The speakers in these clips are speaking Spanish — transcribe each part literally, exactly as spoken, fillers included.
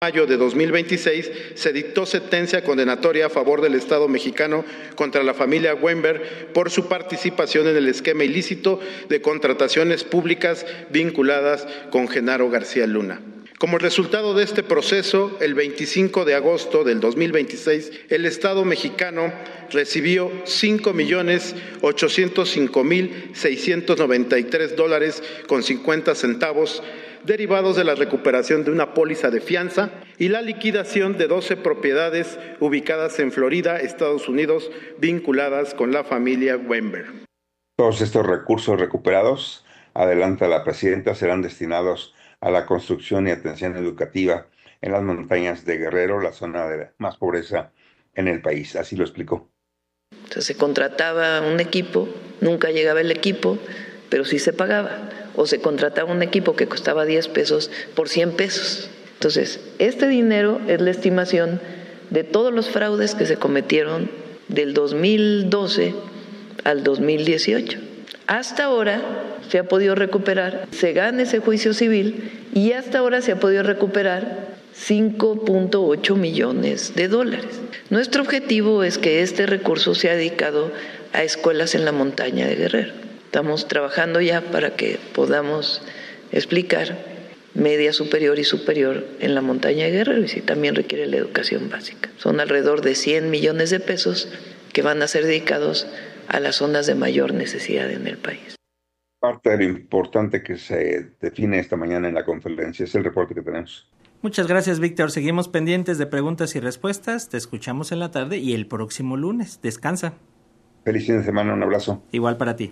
mayo de dos mil veintiséis, se dictó sentencia condenatoria a favor del Estado mexicano contra la familia Weinberg por su participación en el esquema ilícito de contrataciones públicas vinculadas con Genaro García Luna. Como resultado de este proceso, el veinticinco de agosto del dos mil veintiséis, el Estado mexicano recibió cinco millones ochocientos cinco mil seiscientos noventa y tres dólares con cincuenta centavos derivados de la recuperación de una póliza de fianza y la liquidación de doce propiedades ubicadas en Florida, Estados Unidos, vinculadas con la familia Weinberg. Todos estos recursos recuperados, adelanta la presidenta, serán destinados a la construcción y atención educativa en las montañas de Guerrero, la zona de más pobreza en el país. Así lo explicó. Entonces se contrataba un equipo, nunca llegaba el equipo, pero sí se pagaba. O se contrataba un equipo que costaba diez pesos por cien pesos. Entonces, este dinero es la estimación de todos los fraudes que se cometieron del dos mil doce al dos mil dieciocho. Hasta ahora se ha podido recuperar, se gana ese juicio civil y hasta ahora se ha podido recuperar cinco punto ocho millones de dólares. Nuestro objetivo es que este recurso sea dedicado a escuelas en la montaña de Guerrero. Estamos trabajando ya para que podamos explicar media superior y superior en la montaña de Guerrero y si también requiere la educación básica. Son alrededor de cien millones de pesos que van a ser dedicados a las zonas de mayor necesidad en el país. Parte de lo importante que se define esta mañana en la conferencia es el reporte que tenemos. Muchas gracias, Víctor. Seguimos pendientes de preguntas y respuestas. Te escuchamos en la tarde y el próximo lunes. Descansa. Feliz fin de semana, un abrazo. Igual para ti.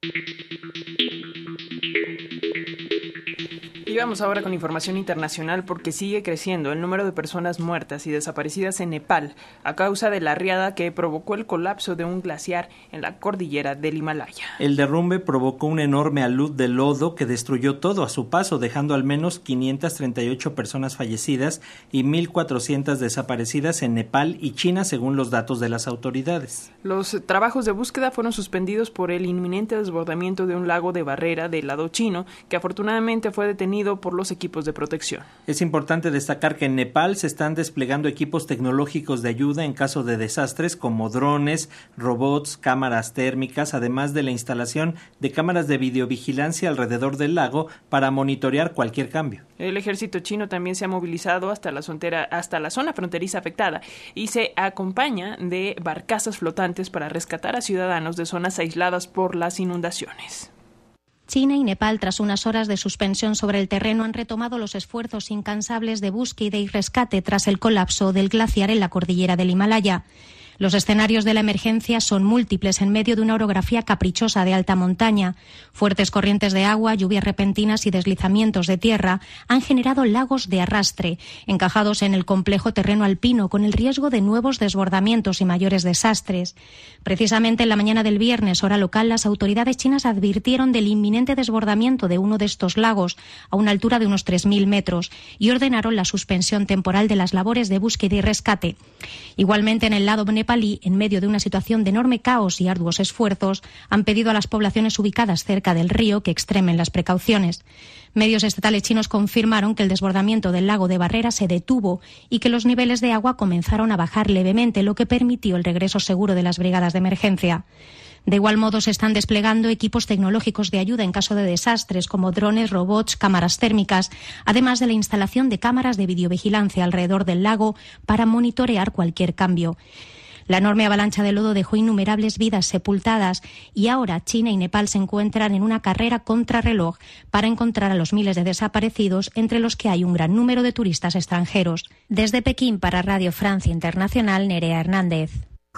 Y vamos ahora con información internacional porque sigue creciendo el número de personas muertas y desaparecidas en Nepal a causa de la riada que provocó el colapso de un glaciar en la cordillera del Himalaya. El derrumbe provocó un enorme alud de lodo que destruyó todo a su paso, dejando al menos quinientas treinta y ocho personas fallecidas y mil cuatrocientas desaparecidas en Nepal y China, según los datos de las autoridades. Los trabajos de búsqueda fueron suspendidos por el inminente desbordamiento de un lago de barrera del lado chino, que afortunadamente fue detenido por los equipos de protección. Es importante destacar que en Nepal se están desplegando equipos tecnológicos de ayuda en caso de desastres como drones, robots, cámaras térmicas, además de la instalación de cámaras de videovigilancia alrededor del lago para monitorear cualquier cambio. El ejército chino también se ha movilizado hasta la frontera, hasta la zona fronteriza afectada y se acompaña de barcazas flotantes para rescatar a ciudadanos de zonas aisladas por las inundaciones. China y Nepal, tras unas horas de suspensión sobre el terreno, han retomado los esfuerzos incansables de búsqueda y rescate tras el colapso del glaciar en la cordillera del Himalaya. Los escenarios de la emergencia son múltiples en medio de una orografía caprichosa de alta montaña. Fuertes corrientes de agua, lluvias repentinas y deslizamientos de tierra han generado lagos de arrastre, encajados en el complejo terreno alpino, con el riesgo de nuevos desbordamientos y mayores desastres. Precisamente en la mañana del viernes, hora local, las autoridades chinas advirtieron del inminente desbordamiento de uno de estos lagos a una altura de unos tres mil metros y ordenaron la suspensión temporal de las labores de búsqueda y rescate. Igualmente, en el lado nepalí, en medio de una situación de enorme caos y arduos esfuerzos, han pedido a las poblaciones ubicadas cerca del río que extremen las precauciones. Medios estatales chinos confirmaron que el desbordamiento del lago de Barrera se detuvo y que los niveles de agua comenzaron a bajar levemente, lo que permitió el regreso seguro de las brigadas de emergencia. De igual modo, se están desplegando equipos tecnológicos de ayuda en caso de desastres, como drones, robots, cámaras térmicas, además de la instalación de cámaras de videovigilancia alrededor del lago para monitorear cualquier cambio. La enorme avalancha de lodo dejó innumerables vidas sepultadas y ahora China y Nepal se encuentran en una carrera contrarreloj para encontrar a los miles de desaparecidos, entre los que hay un gran número de turistas extranjeros. Desde Pekín, para Radio Francia Internacional, Nerea Hernández.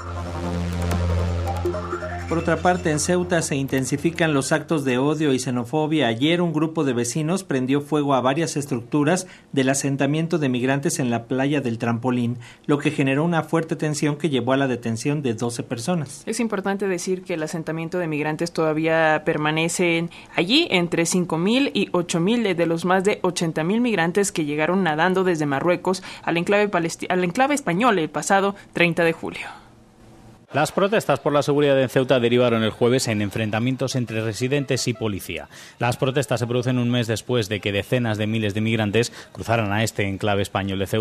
Por otra parte, en Ceuta se intensifican los actos de odio y xenofobia. Ayer un grupo de vecinos prendió fuego a varias estructuras del asentamiento de migrantes en la playa del Trampolín, lo que generó una fuerte tensión que llevó a la detención de doce personas. Es importante decir que el asentamiento de migrantes todavía permanece allí entre cinco mil y ocho mil de los más de ochenta mil migrantes que llegaron nadando desde Marruecos al enclave, palesti- al enclave español el pasado treinta de julio. Las protestas por la seguridad en Ceuta derivaron el jueves en enfrentamientos entre residentes y policía. Las protestas se producen un mes después de que decenas de miles de migrantes cruzaran a este enclave español de Ceuta